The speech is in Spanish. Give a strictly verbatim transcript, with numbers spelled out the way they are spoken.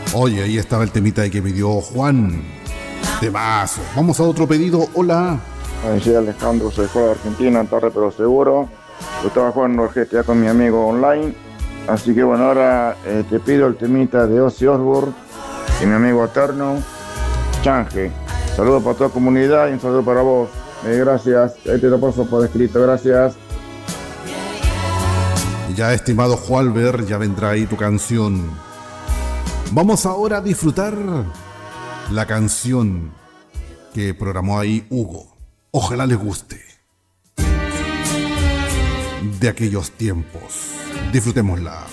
Oye, ahí estaba el temita de que pidió Juan. Temazo. Vamos a otro pedido. Hola. Soy Alejandro, soy juego de Argentina, tarde pero seguro. Yo estaba jugando el G T A con mi amigo online. Así que bueno, ahora eh, te pido el temita de Ozzy Osbourne y mi amigo eterno, Change. Saludos para toda la comunidad y un saludo para vos. Eh, gracias. Ahí te lo paso por escrito. Gracias. Ya, estimado Jualber, ya vendrá ahí tu canción. Vamos ahora a disfrutar la canción que programó ahí Hugo. Ojalá les guste. De aquellos tiempos. Disfrutémosla.